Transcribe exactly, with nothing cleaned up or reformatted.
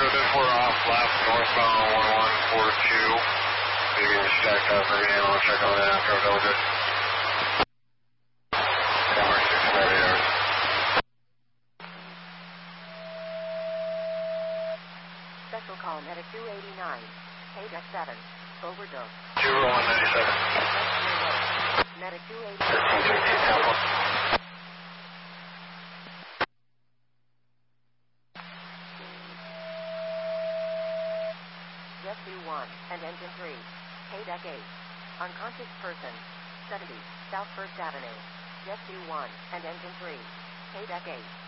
ten four off left, northbound one one four two. Maybe you're stacked up for me. I want to check on that after I've double checked. Camera six five eight. Special call medic two eighty-nine. K deck seven. Overdose. two oh one ninety-seven. Medic two eighty-nine. fifteen sixteen Temple. Jet two one and engine three. K deck eight. Unconscious person. seventy South First Avenue. Jet two one and engine three. K deck eight.